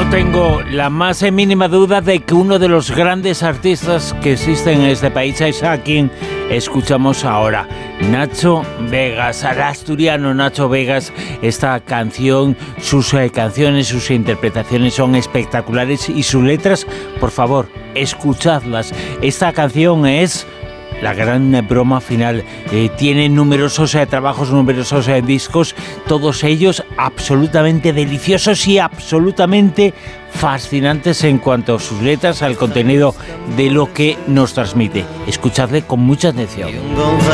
No tengo la más mínima duda de que uno de los grandes artistas que existen en este país es a quien escuchamos ahora, Nacho Vegas, al asturiano Nacho Vegas. Esta canción, sus canciones, sus interpretaciones son espectaculares y sus letras, por favor, escuchadlas. Esta canción es La Gran Broma Final. Tiene numerosos trabajos, numerosos discos, todos ellos absolutamente deliciosos y absolutamente fascinantes en cuanto a sus letras, al contenido de lo que nos transmite. Escuchadle con mucha atención.